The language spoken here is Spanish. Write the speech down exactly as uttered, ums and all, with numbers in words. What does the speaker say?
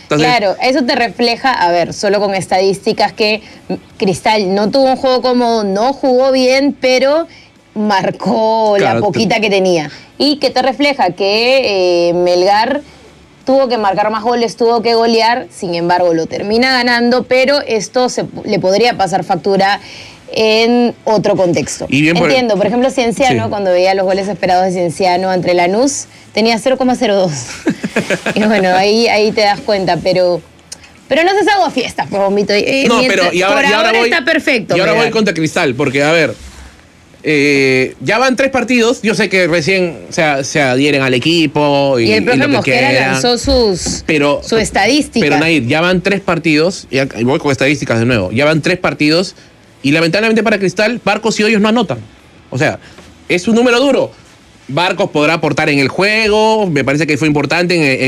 Entonces, claro, eso te refleja, a ver, solo con estadísticas que Cristal no tuvo un juego cómodo, no jugó bien, pero marcó claro, la poquita que tenía. Y que te refleja que eh, Melgar tuvo que marcar más goles, tuvo que golear, sin embargo lo termina ganando, pero esto se, le podría pasar factura en otro contexto. Y bien por- Entiendo, por ejemplo, Cienciano, Sí. cuando veía los goles esperados de Cienciano ante Lanús, tenía cero coma cero dos. Y bueno, ahí, ahí te das cuenta, pero... Pero no se hago fiestas, pues, bombito. Eh, no, mientras- pero y ahora, por y ahora ahora voy, está perfecto. Y ahora Melgar. voy contra Cristal, porque a ver, eh, ya van tres partidos. Yo sé que recién o sea, se adhieren al equipo y, Y el y profe lo que Mosquera queda. lanzó sus, Pero, su estadística. Pero Nair, ya van tres partidos, y y voy con estadísticas de nuevo, ya van tres partidos y lamentablemente para Cristal, Barcos y Hoyos no anotan. O sea, es un número duro. Barcos podrá aportar en el juego, me parece que fue importante en, en